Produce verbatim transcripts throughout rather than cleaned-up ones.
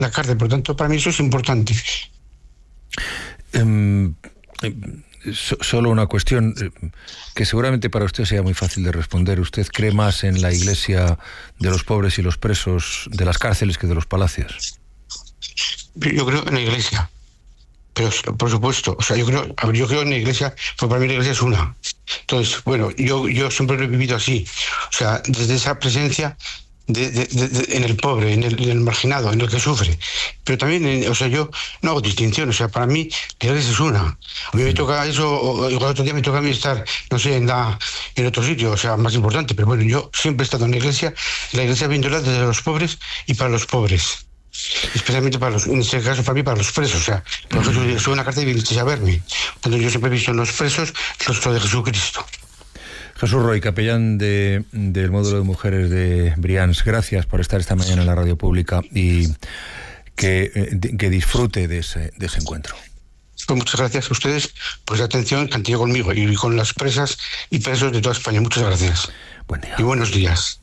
la cárcel. Por lo tanto, para mí eso es importante. Um, so, solo una cuestión que seguramente para usted sea muy fácil de responder. ¿Usted cree más en la iglesia de los pobres y los presos de las cárceles que de los palacios? Yo creo en la iglesia. Pero, por supuesto, o sea, yo creo, a ver, yo creo en la iglesia, porque para mí la iglesia es una. Entonces, bueno, yo, yo siempre lo he vivido así. O sea, desde esa presencia de, de, de, de, en el pobre, en el, en el marginado, en el que sufre. Pero también, en, o sea, yo no hago distinción. O sea, para mí la iglesia es una. A mí me toca eso, o el otro día me toca a mí estar, no sé, en, la, en otro sitio, o sea, más importante. Pero bueno, yo siempre he estado en la iglesia, la iglesia viéndola desde los pobres y para los pobres. Especialmente para los, en este caso para mí, para los presos. O sea, por ejemplo, yo soy una carta y vinisteis a verme. Entonces yo siempre he visto en los presos el rostro de Jesucristo. Jesús Roy, capellán de, del módulo de mujeres de Brians, gracias por estar esta mañana en la radio pública y que, de, que disfrute de ese, de ese encuentro. Pues muchas gracias a ustedes por la atención que han tenido conmigo y con las presas y presos de toda España. Muchas gracias. Buen día. Y buenos días.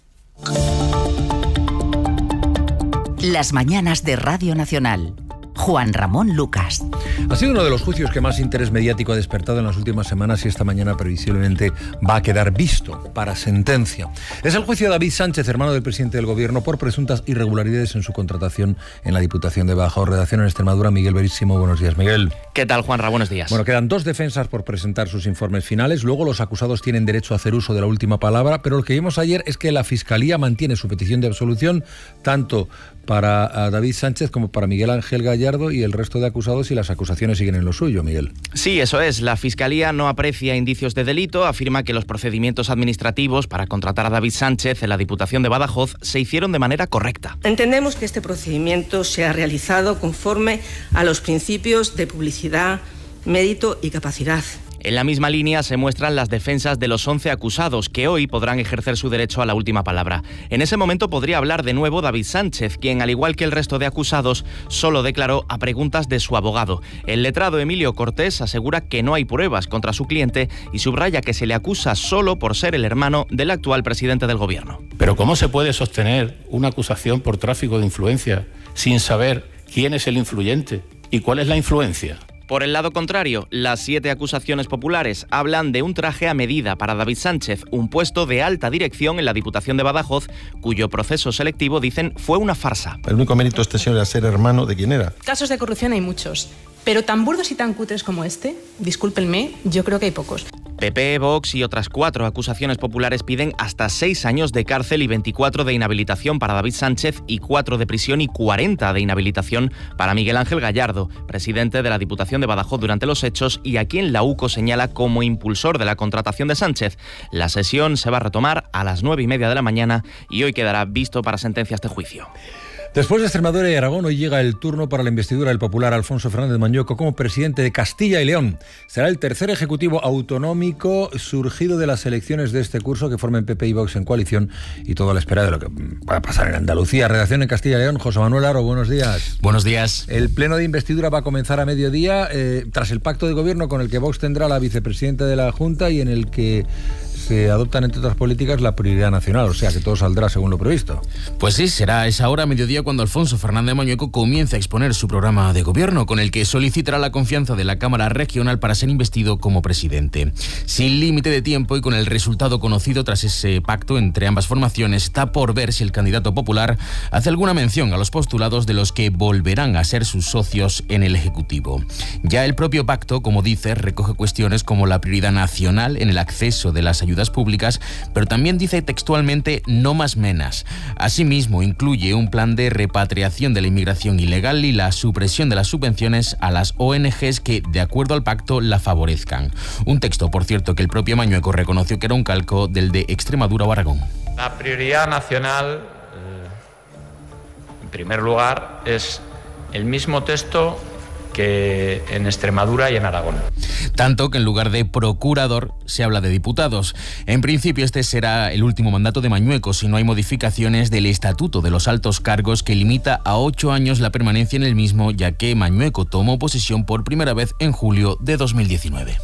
Las mañanas de Radio Nacional. Juan Ramón Lucas. Ha sido uno de los juicios que más interés mediático ha despertado en las últimas semanas y esta mañana previsiblemente va a quedar visto para sentencia. Es el juicio de David Sánchez, hermano del presidente del Gobierno, por presuntas irregularidades en su contratación en la Diputación de Badajoz. Redacción en Extremadura, Miguel Verísimo. Buenos días, Miguel. ¿Qué tal, Juanra? Buenos días. Bueno, quedan dos defensas por presentar sus informes finales. Luego los acusados tienen derecho a hacer uso de la última palabra, pero lo que vimos ayer es que la Fiscalía mantiene su petición de absolución tanto para David Sánchez como para Miguel Ángel Gallardo y el resto de acusados, y las acusaciones siguen en lo suyo, Miguel. Sí, eso es. La Fiscalía no aprecia indicios de delito, afirma que los procedimientos administrativos para contratar a David Sánchez en la Diputación de Badajoz se hicieron de manera correcta. Entendemos que este procedimiento se ha realizado conforme a los principios de publicidad, mérito y capacidad. En la misma línea se muestran las defensas de los once acusados, que hoy podrán ejercer su derecho a la última palabra. En ese momento podría hablar de nuevo David Sánchez, quien, al igual que el resto de acusados, solo declaró a preguntas de su abogado. El letrado Emilio Cortés asegura que no hay pruebas contra su cliente y subraya que se le acusa solo por ser el hermano del actual presidente del Gobierno. Pero ¿cómo se puede sostener una acusación por tráfico de influencia sin saber quién es el influyente y cuál es la influencia? Por el lado contrario, las siete acusaciones populares hablan de un traje a medida para David Sánchez, un puesto de alta dirección en la Diputación de Badajoz, cuyo proceso selectivo, dicen, fue una farsa. El único mérito de este señor era ser hermano de quién era. Casos de corrupción hay muchos, pero tan burdos y tan cutres como este, discúlpenme, yo creo que hay pocos. P P, Vox y otras cuatro acusaciones populares piden hasta seis años de cárcel y veinticuatro de inhabilitación para David Sánchez y cuatro de prisión y cuarenta de inhabilitación para Miguel Ángel Gallardo, presidente de la Diputación de Badajoz durante los hechos y a quien la U C O señala como impulsor de la contratación de Sánchez. La sesión se va a retomar a las nueve y media de la mañana y hoy quedará visto para sentencia este juicio. Después de Extremadura y Aragón, hoy llega el turno para la investidura del popular Alfonso Fernández Mañueco como presidente de Castilla y León. Será el tercer ejecutivo autonómico surgido de las elecciones de este curso que formen P P y Vox en coalición y todo a la espera de lo que va a pasar en Andalucía. Redacción en Castilla y León, José Manuel Aro, buenos días. Buenos días. El pleno de investidura va a comenzar a mediodía eh, tras el pacto de gobierno con el que Vox tendrá la vicepresidenta de la Junta y en el que se adoptan, entre otras políticas, la prioridad nacional, o sea que todo saldrá según lo previsto. Pues sí, será a esa hora, mediodía, cuando Alfonso Fernández Mañueco comience a exponer su programa de gobierno, con el que solicitará la confianza de la Cámara Regional para ser investido como presidente. Sin límite de tiempo y con el resultado conocido tras ese pacto entre ambas formaciones, está por ver si el candidato popular hace alguna mención a los postulados de los que volverán a ser sus socios en el Ejecutivo. Ya el propio pacto, como dice, recoge cuestiones como la prioridad nacional en el acceso de las ayudas públicas, pero también dice textualmente no más menas. Asimismo, incluye un plan de repatriación de la inmigración ilegal y la supresión de las subvenciones a las O N Ges que, de acuerdo al pacto, la favorezcan. Un texto, por cierto, que el propio Mañueco reconoció que era un calco del de Extremadura o Aragón. La prioridad nacional, eh, en primer lugar, es el mismo texto que en Extremadura y en Aragón. Tanto que en lugar de procurador se habla de diputados. En principio este será el último mandato de Mañueco si no hay modificaciones del Estatuto de los Altos Cargos que limita a ocho años la permanencia en el mismo, ya que Mañueco tomó posesión por primera vez en julio de dos mil diecinueve.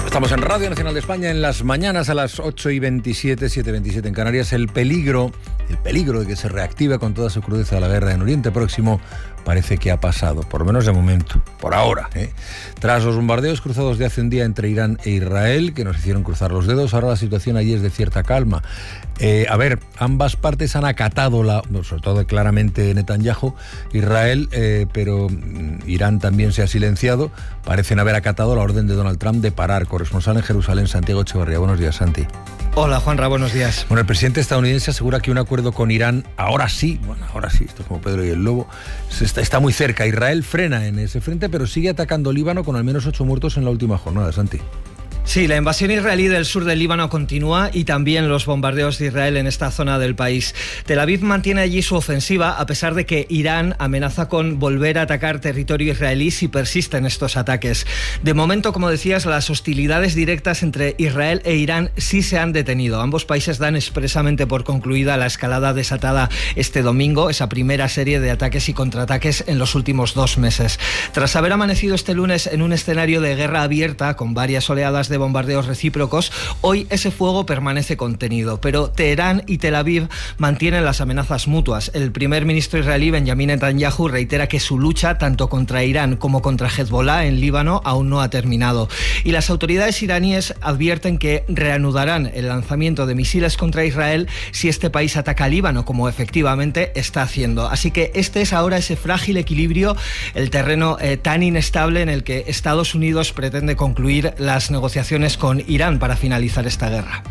Estamos en Radio Nacional de España en las mañanas a las ocho y veintisiete, siete y veintisiete en Canarias. El peligro, el peligro de que se reactive con toda su crudeza la guerra en Oriente Próximo parece que ha pasado, por lo menos de momento, por ahora. ¿eh? Tras los bombardeos cruzados de hace un día entre Irán e Israel, que nos hicieron cruzar los dedos, ahora la situación allí es de cierta calma. Eh, a ver, ambas partes han acatado, la, sobre todo claramente Netanyahu, Israel, eh, pero Irán también se ha silenciado. Parecen haber acatado la orden de Donald Trump de parar. Corresponsal en Jerusalén, Santiago Echevarría. Buenos días, Santi. Hola, Juanra, buenos días. Bueno, el presidente estadounidense asegura que un acuerdo con Irán, ahora sí, bueno, ahora sí, esto es como Pedro y el Lobo, está, está muy cerca. Israel frena en ese frente, pero sigue atacando Líbano con al menos ocho muertos en la última jornada, Santi. Sí, la invasión israelí del sur del Líbano continúa y también los bombardeos de Israel en esta zona del país. Tel Aviv mantiene allí su ofensiva a pesar de que Irán amenaza con volver a atacar territorio israelí si persisten estos ataques. De momento, como decías, las hostilidades directas entre Israel e Irán sí se han detenido. Ambos países dan expresamente por concluida la escalada desatada este domingo, esa primera serie de ataques y contraataques en los últimos dos meses. Tras haber amanecido este lunes en un escenario de guerra abierta con varias oleadas de bombardeos recíprocos, hoy ese fuego permanece contenido, pero Teherán y Tel Aviv mantienen las amenazas mutuas. El primer ministro israelí Benjamin Netanyahu reitera que su lucha tanto contra Irán como contra Hezbollah en Líbano aún no ha terminado. Y las autoridades iraníes advierten que reanudarán el lanzamiento de misiles contra Israel si este país ataca a Líbano, como efectivamente está haciendo. Así que este es ahora ese frágil equilibrio, el terreno eh, tan inestable en el que Estados Unidos pretende concluir las negociaciones con Irán para finalizar esta guerra.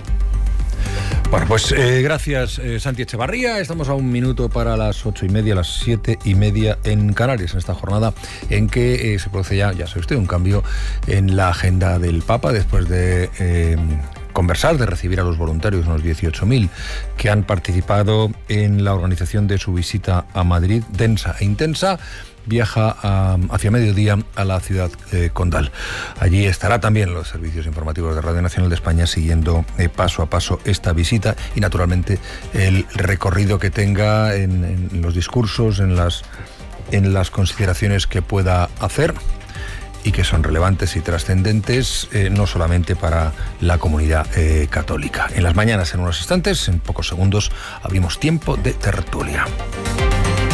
Bueno, pues eh, gracias eh, Santi Echevarría. Estamos a un minuto para las ocho y media, las siete y media en Canarias, en esta jornada en que eh, se produce ya, ya sabe usted, un cambio en la agenda del Papa después de eh, conversar, de recibir a los voluntarios, unos dieciocho mil que han participado en la organización de su visita a Madrid, densa e intensa. Viaja a, hacia mediodía a la ciudad eh, condal. Allí estará también los servicios informativos de Radio Nacional de España siguiendo eh, paso a paso esta visita y naturalmente el recorrido que tenga en, en los discursos, en las, en las consideraciones que pueda hacer y que son relevantes y trascendentes eh, no solamente para la comunidad eh, católica. En las mañanas, en unos instantes, en pocos segundos, abrimos tiempo de tertulia.